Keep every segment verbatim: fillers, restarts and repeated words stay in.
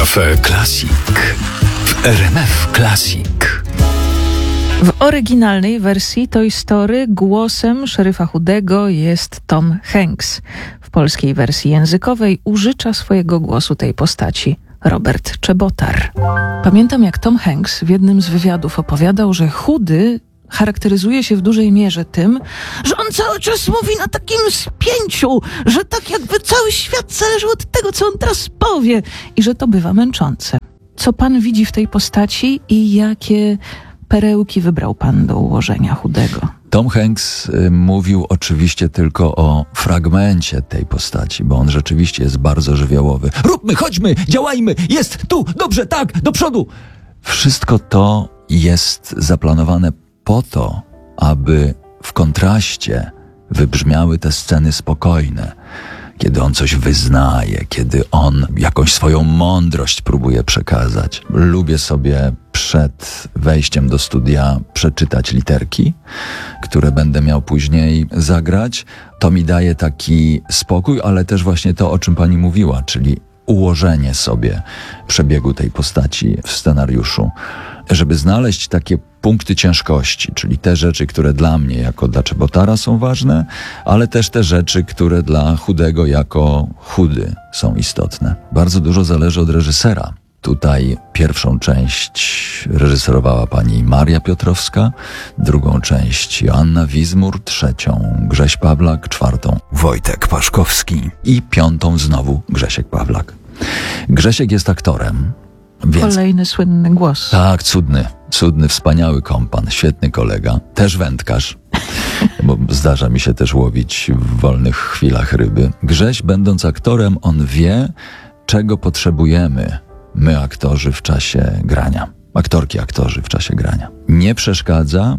Cafe Classic w R M F Classic. W oryginalnej wersji Toy Story głosem szeryfa Chudego jest Tom Hanks. W polskiej wersji językowej użycza swojego głosu tej postaci Robert Czebotar. Pamiętam, jak Tom Hanks w jednym z wywiadów opowiadał, że Chudy charakteryzuje się w dużej mierze tym, że on cały czas mówi na takim spięciu, że tak jakby cały świat zależał od tego, co on teraz powie i że to bywa męczące. Co pan widzi w tej postaci i jakie perełki wybrał pan do ułożenia Chudego? Tom Hanks y, mówił oczywiście tylko o fragmencie tej postaci, bo on rzeczywiście jest bardzo żywiołowy. Róbmy, chodźmy, działajmy, jest tu, dobrze, tak, do przodu. Wszystko to jest zaplanowane po to, aby w kontraście wybrzmiały te sceny spokojne, kiedy on coś wyznaje, kiedy on jakąś swoją mądrość próbuje przekazać. Lubię sobie przed wejściem do studia przeczytać literki, które będę miał później zagrać. To mi daje taki spokój, ale też właśnie to, o czym pani mówiła, czyli ułożenie sobie przebiegu tej postaci w scenariuszu, żeby znaleźć takie punkty ciężkości, czyli te rzeczy, które dla mnie jako dla Czebotara są ważne, ale też te rzeczy, które dla Chudego jako Chudy są istotne. Bardzo dużo zależy od reżysera. Tutaj pierwszą część reżyserowała pani Maria Piotrowska, drugą część Joanna Wizmur, trzecią Grześ Pawlak, czwartą Wojtek Paszkowski i piątą znowu Grzesiek Pawlak. Grzesiek jest aktorem. Więc... Kolejny słynny głos. Tak, cudny, cudny, wspaniały kompan, świetny kolega, też wędkarz, bo zdarza mi się też łowić w wolnych chwilach ryby. Grześ, będąc aktorem, on wie, czego potrzebujemy my, aktorzy, w czasie grania. Aktorki, aktorzy w czasie grania. Nie przeszkadza,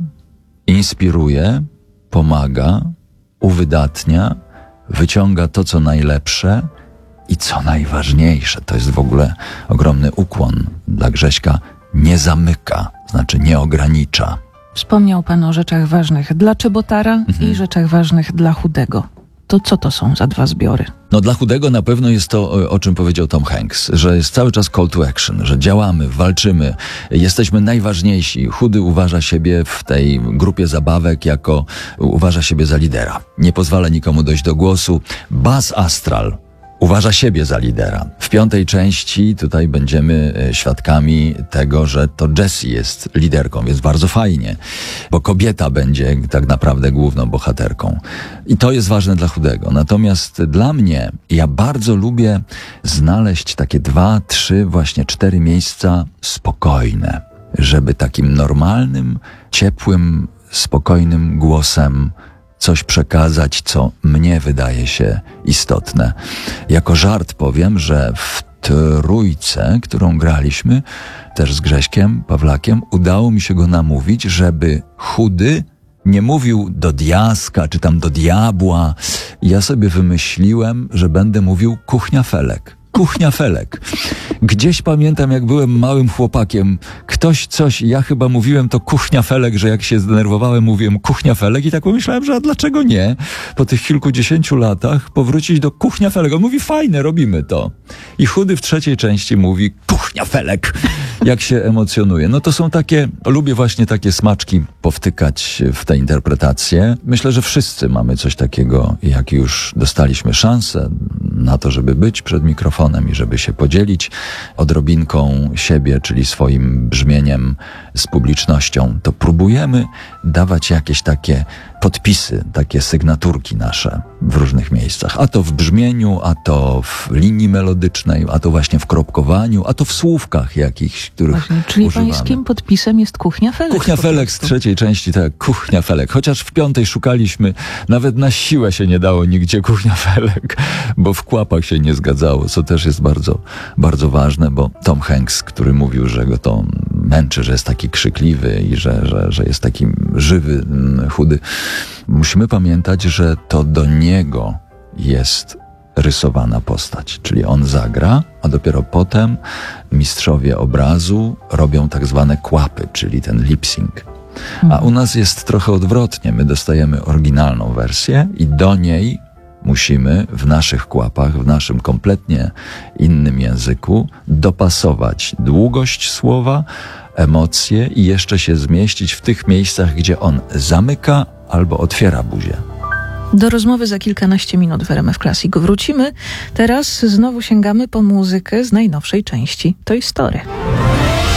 inspiruje, pomaga, uwydatnia, wyciąga to, co najlepsze. I co najważniejsze, to jest w ogóle ogromny ukłon dla Grześka, nie zamyka, znaczy nie ogranicza. Wspomniał pan o rzeczach ważnych dla Czebotara mhm. i rzeczach ważnych dla Chudego. To co to są za dwa zbiory? No dla Chudego na pewno jest to, o czym powiedział Tom Hanks, że jest cały czas call to action, że działamy, walczymy, jesteśmy najważniejsi. Chudy uważa siebie w tej grupie zabawek jako, uważa siebie za lidera. Nie pozwala nikomu dojść do głosu. Buzz Astral uważa siebie za lidera. W piątej części tutaj będziemy świadkami tego, że to Jessie jest liderką, jest bardzo fajnie, bo kobieta będzie tak naprawdę główną bohaterką. I to jest ważne dla Chudego. Natomiast dla mnie, ja bardzo lubię znaleźć takie dwa, trzy, właśnie cztery miejsca spokojne, żeby takim normalnym, ciepłym, spokojnym głosem coś przekazać, co mnie wydaje się istotne. Jako żart powiem, że w trójce, którą graliśmy, też z Grześkiem Pawlakiem, udało mi się go namówić, żeby Chudy nie mówił do diaska, czy tam do diabła. Ja sobie wymyśliłem, że będę mówił kuchnia Felek. Kuchnia Felek. Gdzieś pamiętam, jak byłem małym chłopakiem, ktoś coś, ja chyba mówiłem to kuchnia Felek, że jak się zdenerwowałem, mówiłem kuchnia Felek i tak pomyślałem, że a dlaczego nie? Po tych kilkudziesięciu latach powrócić do kuchnia Felek. On mówi, fajne, robimy to. I Chudy w trzeciej części mówi kuchnia Felek, jak się emocjonuje. No to są takie, lubię właśnie takie smaczki powtykać w te interpretacje. Myślę, że wszyscy mamy coś takiego, jak już dostaliśmy szansę na to, żeby być przed mikrofonem i żeby się podzielić odrobinką siebie, czyli swoim brzmieniem z publicznością, to próbujemy dawać jakieś takie podpisy, takie sygnaturki nasze w różnych miejscach. A to w brzmieniu, a to w linii melodycznej, a to właśnie w kropkowaniu, a to w słówkach jakichś, których właśnie, czyli używamy. pańskim podpisem jest kuchnia Felek. Kuchnia Felek z trzeciej części, tak, kuchnia Felek. Chociaż w piątej szukaliśmy, nawet na siłę się nie dało nigdzie kuchnia Felek, bo w kłapach się nie zgadzało, co też jest bardzo, bardzo ważne, bo Tom Hanks, który mówił, że go to męczy, że jest taki krzykliwy i że, że, że jest taki żywy, chudy. Musimy pamiętać, że to do niego jest rysowana postać, czyli on zagra, a dopiero potem mistrzowie obrazu robią tak zwane kłapy, czyli ten lip-sync. A u nas jest trochę odwrotnie. My dostajemy oryginalną wersję i do niej musimy w naszych kłapach, w naszym kompletnie innym języku dopasować długość słowa, emocje i jeszcze się zmieścić w tych miejscach, gdzie on zamyka albo otwiera buzię. Do rozmowy za kilkanaście minut w R M F Classic wrócimy. Teraz znowu sięgamy po muzykę z najnowszej części Toy Story.